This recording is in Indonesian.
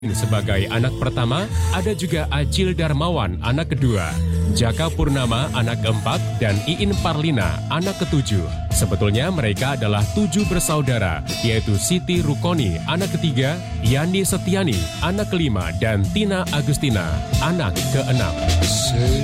Sebagai anak pertama, ada juga Acil Darmawan, anak kedua, Jaka Purnama, anak keempat, dan Iin Parlina, anak ketujuh. Sebetulnya mereka adalah 7 bersaudara, yaitu Siti Rukoni, anak ketiga, Yani Setiani, anak kelima, dan Tina Agustina, anak keenam.